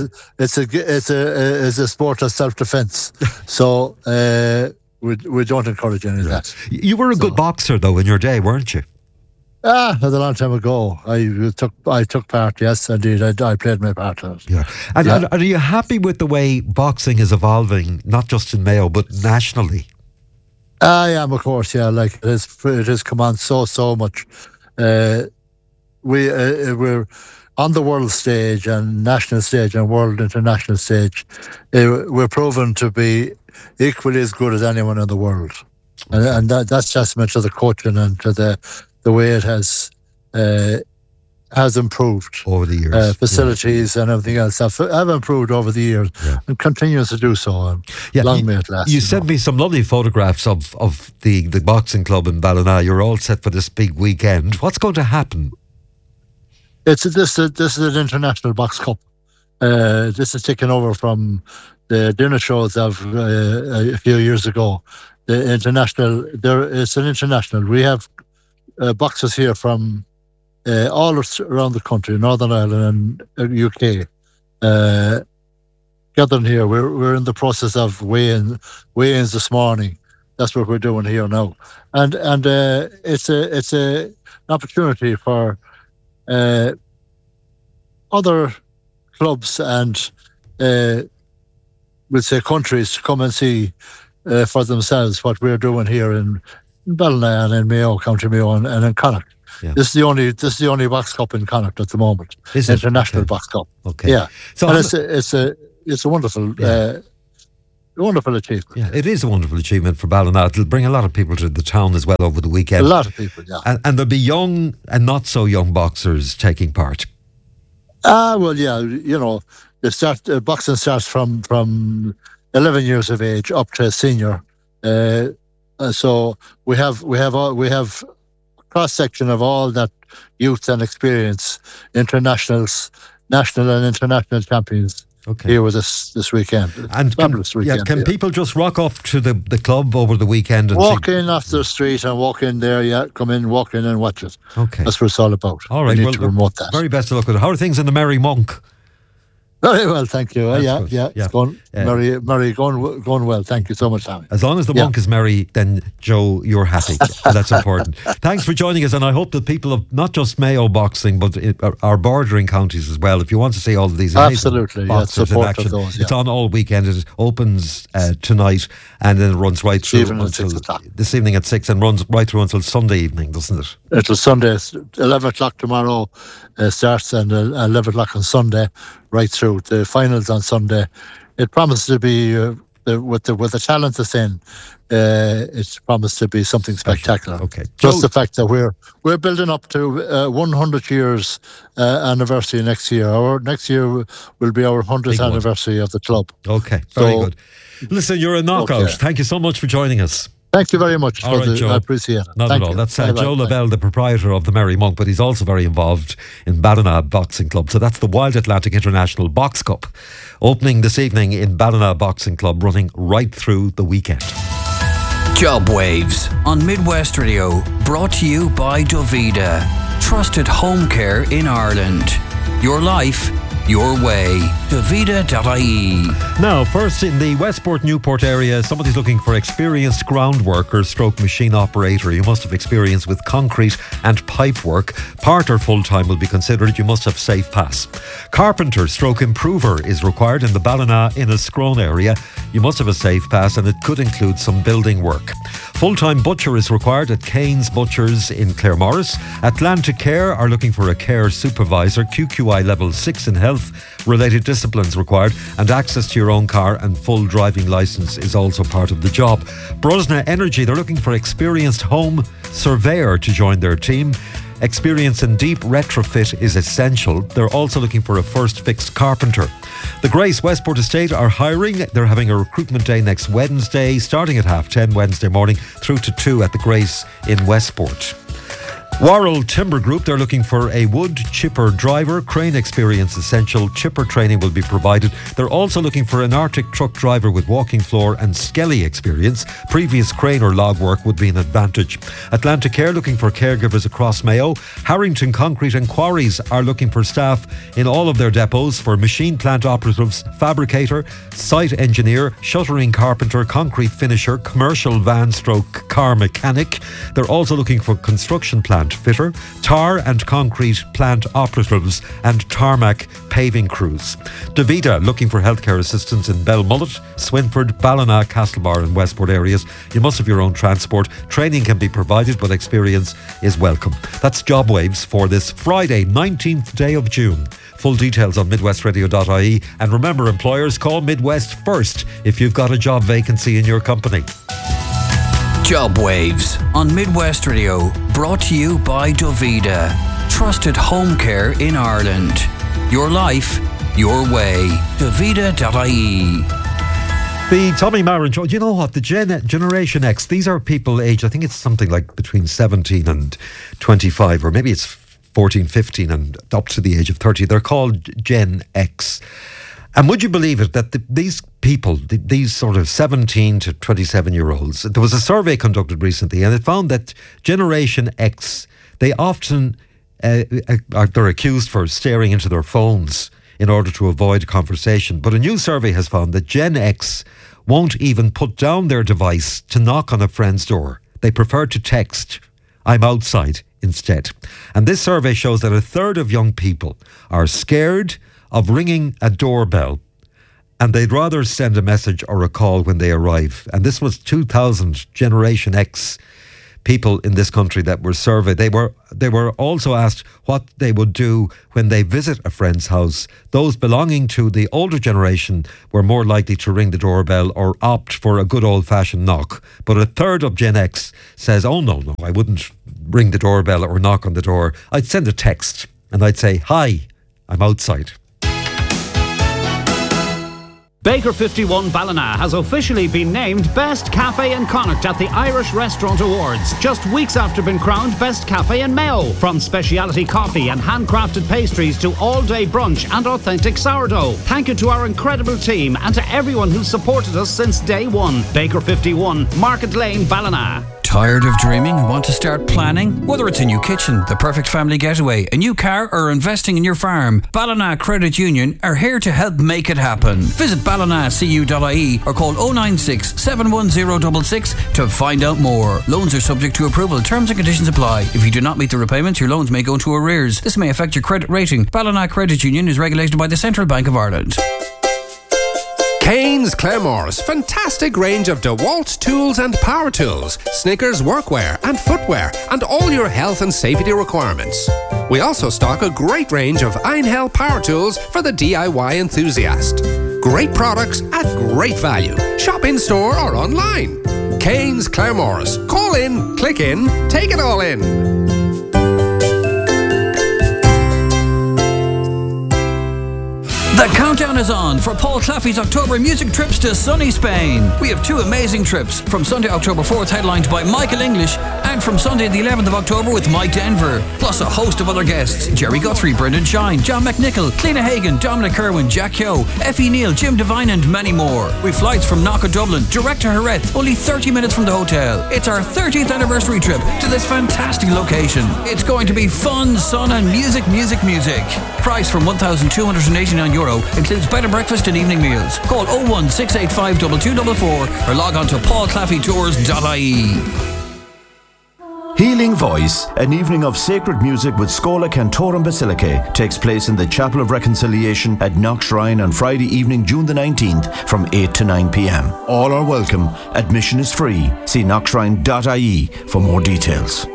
a sport of self-defense. So we don't encourage any of that. You were a good boxer though in your day, weren't you? That's a long time ago. I took part. Yes, indeed. I played my part in it. Yeah. And are you happy with the way boxing is evolving, not just in Mayo but nationally? I am, of course. Yeah, like it has come on so much. We're on the world stage and national stage and world international stage. We're proven to be equally as good as anyone in the world. And that's testament to the coaching and to the way it has improved over the years. Facilities and everything else have improved over the years and continues to do so. Long may it last. You sent me some lovely photographs of the boxing club in Ballina. You're all set for this big weekend. What's going to happen? This is an international box cup. This is taken over from the dinner shows of a few years ago. The international, it's an international. We have boxers here from all around the country, Northern Ireland and UK, gathering here. We're in the process of weigh-ins this morning. That's what we're doing here now, and it's an opportunity for other clubs and we'll say countries to come and see for themselves what we're doing here in Ballina and in Mayo, County Mayo, and in Connacht. Yeah. This is the only box cup in Connacht at the moment. Is it? International Okay. box cup. Okay. Yeah. So And I'm- it's a wonderful wonderful achievement. Yeah, it is a wonderful achievement for Ballina. It'll bring a lot of people to the town as well over the weekend. A lot of people, yeah. And there'll be young and not so young boxers taking part. Well, yeah, boxing starts from 11 years of age up to senior. So we have cross section of all that youth and experience, internationals, national and international champions. Okay. Here with us this weekend. And Fabulous weekend. can people just rock up to the club over the weekend and walk in off the street and walk in there? Yeah, come in, walk in and watch it. Okay. That's what it's all about. All right, we need well, to promote that. Very best of luck with it. How are things in the Merry Monk? Very well, thank you. That's Yeah, good. yeah, Yeah. it's going very going well. Thank you so much, Tommy. As long as the Yeah. monk is merry, then Joe, you're happy. That's important. Thanks for joining us, and I hope that people of not just Mayo boxing, but our bordering counties as well. If you want to see all of these amazing Absolutely, yeah, boxers in support of action, those, it's yeah. on all weekend. It opens tonight and then runs right through Evening at until 6 o'clock. this evening at 6 and runs right through until Sunday evening, doesn't it? It'll Sunday, 11 o'clock tomorrow starts, and 11 o'clock on Sunday, right through. The finals on Sunday. It promises to be, with the talent that's in, it's promised to be something spectacular. Okay. Just the fact that we're building up to 100 years anniversary next year. Next year will be our 100th Big one. anniversary of the club. Okay, very So- good. Listen, you're a knockout. Okay. Thank you so much for joining us. Thank you very much. All right, Joe. I appreciate it. Not Thank at all. you. That's Bye-bye. Joe Lavelle, the proprietor of the Merry Monk, but he's also very involved in Ballina Boxing Club. So that's the Wild Atlantic International Box Cup, opening this evening in Ballina Boxing Club, running right through the weekend. Job Waves on Midwest Radio, brought to you by Dovida. Trusted home care in Ireland. Your life, your way. Dovida.ie. Now, first in the Westport Newport area, somebody's looking for experienced ground worker stroke machine operator. You must have experience with concrete and pipe work. Part or full-time will be considered. You must have safe pass. Carpenter stroke improver is required in the Ballina Inniscrone area. You must have a safe pass, and it could include some building work. Full-time butcher is required at Kane's Butchers in Claremorris. Atlantic Care are looking for a care supervisor. QQI level 6 in health-related disciplines required, and access to your own car and full driving licence is also part of the job. Brosna Energy, they're looking for experienced home surveyor to join their team. Experience in deep retrofit is essential. They're also looking for a first fixed carpenter. The Grace Westport Estate are hiring. They're having a recruitment day next Wednesday, starting at 10:30 Wednesday morning through to 2 at the Grace in Westport. Worrell Timber Group, they're looking for a wood chipper driver. Crane experience essential. Chipper training will be provided. They're also looking for an Arctic truck driver with walking floor and skelly experience. Previous crane or log work would be an advantage. Atlantic Care looking for caregivers across Mayo. Harrington Concrete and Quarries are looking for staff in all of their depots for machine plant operatives, fabricator, site engineer, shuttering carpenter, concrete finisher, commercial van stroke car mechanic. They're also looking for construction plant fitter, tar and concrete plant operatives, and tarmac paving crews. Davida looking for healthcare assistants in Belmullet, Swinford, Ballina, Castlebar and Westport areas. You must have your own transport. Training can be provided, but experience is welcome. That's Job Waves for this Friday, 19th day of June. Full details on midwestradio.ie. And remember, employers, call Midwest first if you've got a job vacancy in your company. Job Waves on Midwest Radio, brought to you by Dovida. Trusted home care in Ireland. Your life, your way. Dovida.ie. The Tommy Marin show. Do you know what? The Generation X, these are people aged, I think it's something like between 17 and 25, or maybe it's 14, 15 and up to the age of 30. They're called Gen X. And would you believe it that these people, these sort of 17 to 27-year-olds, there was a survey conducted recently and it found that Generation X, they often, they're accused for staring into their phones in order to avoid conversation. But a new survey has found that Gen X won't even put down their device to knock on a friend's door. They prefer to text, "I'm outside," instead. And this survey shows that a third of young people are scared of ringing a doorbell and they'd rather send a message or a call when they arrive. And this was 2,000 Generation X people in this country that were surveyed. They were also asked what they would do when they visit a friend's house. Those belonging to the older generation were more likely to ring the doorbell or opt for a good old-fashioned knock. But a third of Gen X says, "Oh no, I wouldn't ring the doorbell or knock on the door. I'd send a text and I'd say, 'Hi, I'm outside.'" Baker 51 Ballina has officially been named Best Cafe in Connacht at the Irish Restaurant Awards, just weeks after being crowned Best Cafe in Mayo. From speciality coffee and handcrafted pastries to all-day brunch and authentic sourdough. Thank you to our incredible team and to everyone who's supported us since day one. Baker 51, Market Lane, Ballina. Tired of dreaming and want to start planning? Whether it's a new kitchen, the perfect family getaway, a new car or investing in your farm, Ballina Credit Union are here to help make it happen. Visit ballinacu.ie or call 096 71066 to find out more. Loans are subject to approval. Terms and conditions apply. If you do not meet the repayments, your loans may go into arrears. This may affect your credit rating. Ballina Credit Union is regulated by the Central Bank of Ireland. Kane's Claremorris, fantastic range of DeWalt tools and power tools, Snickers workwear and footwear, and all your health and safety requirements. We also stock a great range of Einhell power tools for the DIY enthusiast. Great products at great value. Shop in store or online. Kane's Claremorris. Call in, click in, take it all in. The countdown is on for Paul Claffey's October music trips to sunny Spain. We have two amazing trips, from Sunday, October 4th, headlined by Michael English, and from Sunday, the 11th of October, with Mike Denver, plus a host of other guests: Jerry Guthrie, Brendan Shine, John McNichol, Cliona Hagan, Dominic Kerwin, Jack Yo, Effie Neal, Jim Devine, and many more. With flights from Knock Dublin, direct to Jerez, only 30 minutes from the hotel. It's our 30th anniversary trip to this fantastic location. It's going to be fun, sun, and music. Price from €1,289. Includes bed and breakfast and evening meals. Call 01685 2244 or log on to paulclaffeytours.ie. Healing Voice, an evening of sacred music with Scola Cantorum Basilicae, takes place in the Chapel of Reconciliation at Knock Shrine on Friday evening, June the 19th from 8 to 9 p.m. All are welcome. Admission is free. See knockshrine.ie for more details.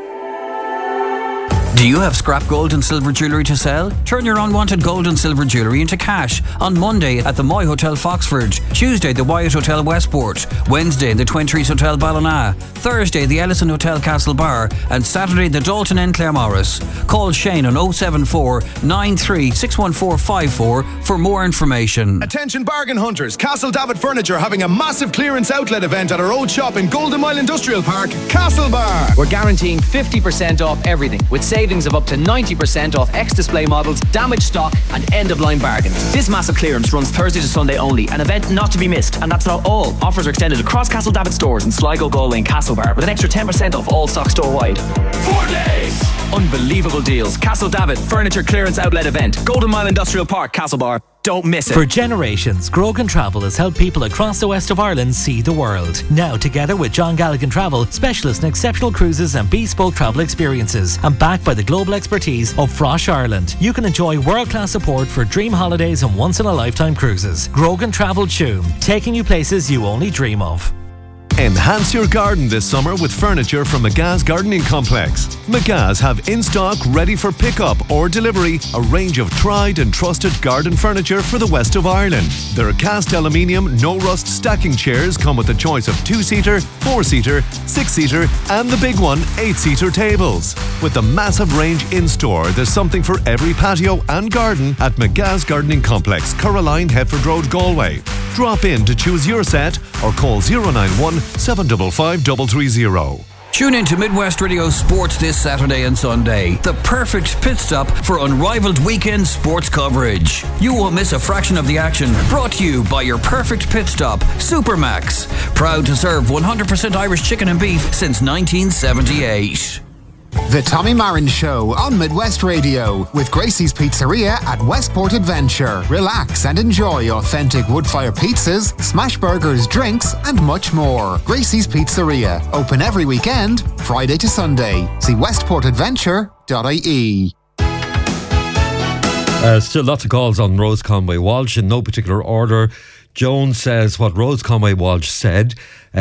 Do you have scrap gold and silver jewellery to sell? Turn your unwanted gold and silver jewellery into cash on Monday at the Moy Hotel Foxford, Tuesday the Wyatt Hotel Westport, Wednesday the Twin Trees Hotel Ballina, Thursday the Ellison Hotel Castlebar, and Saturday the Dalton Inn Claremorris. Call Shane on 074 93 61454 for more information. Attention bargain hunters, Castle David Furniture having a massive clearance outlet event at our old shop in Golden Mile Industrial Park, Castlebar. We're guaranteeing 50% off everything, with savings of up to 90% off ex-display models, damaged stock and end-of-line bargains. This massive clearance runs Thursday to Sunday only, an event not to be missed. And that's not all. Offers are extended across Castle David stores in Sligo, Galway and Castlebar, with an extra 10% off all stock store-wide. 4 days! Unbelievable deals. Castle David Furniture Clearance Outlet Event, Golden Mile Industrial Park, Castlebar. Don't miss it. For generations, Grogan Travel has helped people across the west of Ireland see the world. Now, together with John Galligan Travel, specialists in exceptional cruises and bespoke travel experiences, and backed by the global expertise of Frosh Ireland, you can enjoy world-class support for dream holidays and once-in-a-lifetime cruises. Grogan Travel Tuam, taking you places you only dream of. Enhance your garden this summer with furniture from McGa's Gardening Complex. McGa's have in stock, ready for pickup or delivery, a range of tried and trusted garden furniture for the west of Ireland. Their cast aluminium, no rust stacking chairs come with a choice of 2-seater, 4-seater, 6-seater and the big one, 8-seater tables. With the massive range in store, there's something for every patio and garden at McGa's Gardening Complex, Caroline, Hetford Road, Galway. Drop in to choose your set or call 091 755 330. Tune in to Midwest Radio Sports this Saturday and Sunday. The perfect pit stop for unrivaled weekend sports coverage. You won't miss a fraction of the action. Brought to you by your perfect pit stop, Supermax. Proud to serve 100% Irish chicken and beef since 1978. The Tommy Marin Show on Midwest Radio with Gracie's Pizzeria at Westport Adventure. Relax and enjoy authentic wood-fire pizzas, smash burgers, drinks and much more. Gracie's Pizzeria, open every weekend, Friday to Sunday. See westportadventure.ie. Still lots of calls on Rose Conway Walsh in no particular order. Joan says what Rose Conway Walsh said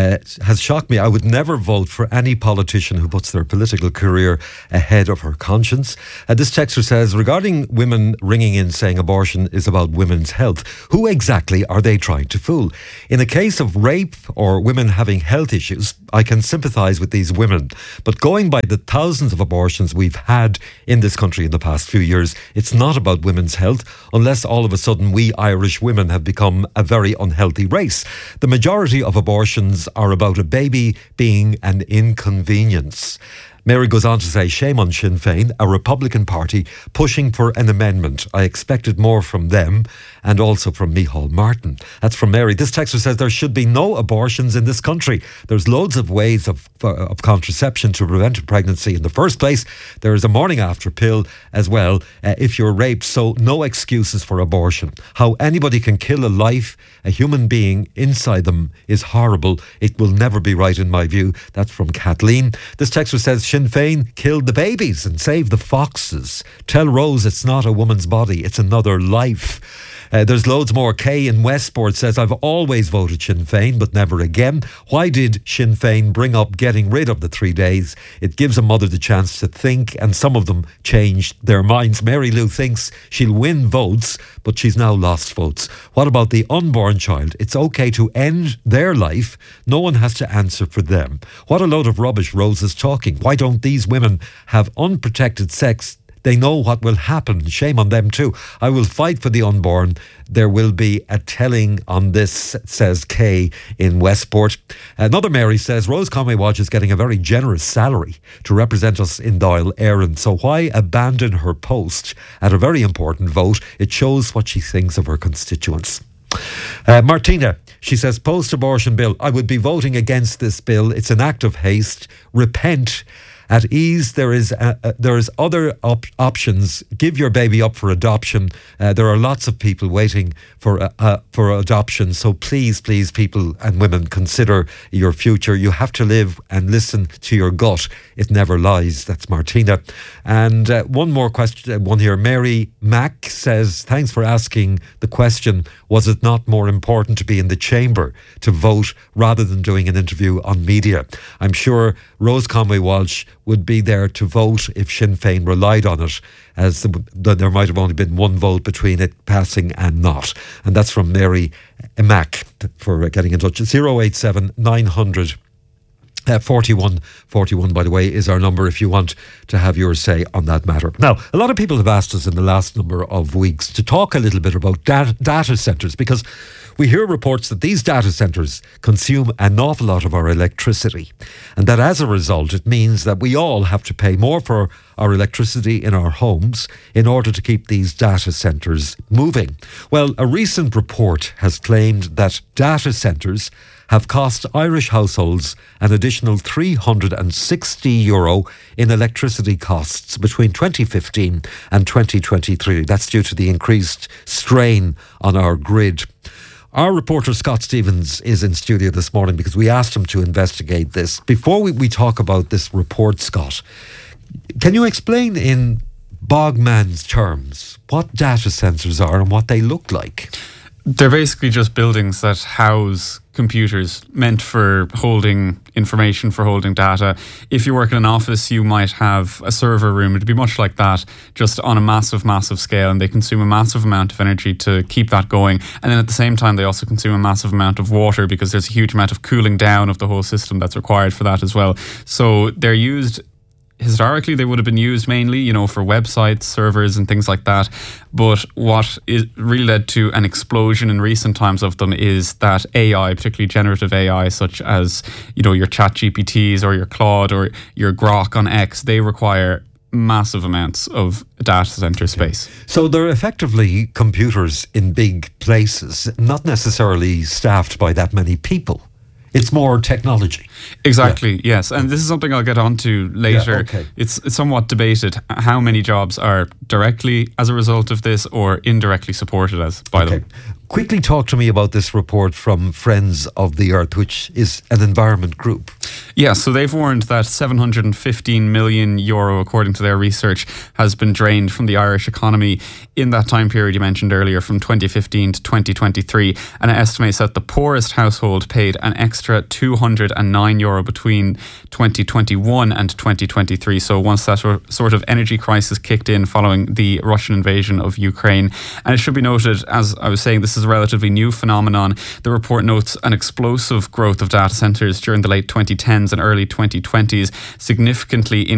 has shocked me. I would never vote for any politician who puts their political career ahead of her conscience. This texter says, regarding women ringing in saying abortion is about women's health, who exactly are they trying to fool? In a case of rape or women having health issues, I can sympathise with these women. But going by the thousands of abortions we've had in this country in the past few years, it's not about women's health, unless all of a sudden we Irish women have become a very unhealthy race. The majority of abortions are about a baby being an inconvenience. Mary goes on to say, shame on Sinn Féin, a Republican party pushing for an amendment. I expected more from them and also from Micheál Martin. That's from Mary. This texter says there should be no abortions in this country. There's loads of ways of contraception to prevent a pregnancy in the first place. There is a morning after pill as well if you're raped, so no excuses for abortion. How anybody can kill a life, a human being inside them is horrible. It will never be right in my view. That's from Kathleen. This texter says Sinn Féin killed the babies and saved the foxes. Tell Rose it's not a woman's body, it's another life. There's loads more. Kay in Westport says, I've always voted Sinn Féin, but never again. Why did Sinn Féin bring up getting rid of the 3 days? It gives a mother the chance to think, and some of them changed their minds. Mary Lou thinks she'll win votes, but she's now lost votes. What about the unborn child? It's okay to end their life. No one has to answer for them. What a load of rubbish Rose is talking. Why don't these women have unprotected sex? They know what will happen. Shame on them too. I will fight for the unborn. There will be a telling on this, says Kay in Westport. Another Mary says, Rose Conway Walsh is getting a very generous salary to represent us in Dáil Éireann. So why abandon her post at a very important vote? It shows what she thinks of her constituents. Martina, she says, post-abortion bill. I would be voting against this bill. It's an act of haste. Repent. At ease, there is other options. Give your baby up for adoption. There are lots of people waiting for adoption. So please, people and women, consider your future. You have to live and listen to your gut. It never lies. That's Martina. And one more question, one here. Mary Mack says, thanks for asking the question. Was it not more important to be in the chamber to vote rather than doing an interview on media? I'm sure Rose Conway Walsh would be there to vote if Sinn Féin relied on it, as there might have only been one vote between it passing and not. And that's from Mary Mack for getting in touch. 087 900 4141, by the way, is our number if you want to have your say on that matter. Now, a lot of people have asked us in the last number of weeks to talk a little bit about data centres, because we hear reports that these data centres consume an awful lot of our electricity, and that as a result it means that we all have to pay more for our electricity in our homes in order to keep these data centres moving. Well, a recent report has claimed that data centres have cost Irish households an additional €360 in electricity costs between 2015 and 2023. That's due to the increased strain on our grid. Our reporter Scott Stevens is in studio this morning because we asked him to investigate this. Before we talk about this report, Scott, can you explain in bogman's terms what data centres are and what they look like? They're basically just buildings that house computers meant for holding information, for holding data. If you work in an office, you might have a server room. It'd be much like that, just on a massive scale, and they consume a massive amount of energy to keep that going. And then at the same time, they also consume a massive amount of water because there's a huge amount of cooling down of the whole system that's required for that as well. So they're used historically they would have been used mainly, you know, for websites, servers and things like that. But what is really led to an explosion in recent times of them is that AI, particularly generative AI, such as, you know, your ChatGPTs or your Claude or your Grok on X, they require massive amounts of data center space. So they're effectively computers in big places, not necessarily staffed by that many people. It's more technology. Exactly, yes. And this is something I'll get onto later. Yeah, okay. It's somewhat debated how many jobs are directly as a result of this or indirectly supported as by them. Quickly talk to me about this report from Friends of the Earth, which is an environment group. Yeah, so they've warned that €715 million, according to their research, has been drained from the Irish economy in that time period you mentioned earlier, from 2015 to 2023. And it estimates that the poorest household paid an extra €209 between 2021 and 2023. So once that sort of energy crisis kicked in following the Russian invasion of Ukraine. And it should be noted, as I was saying, this is a relatively new phenomenon. The report notes an explosive growth of data centres during the late 2010s and early 2020s, significantly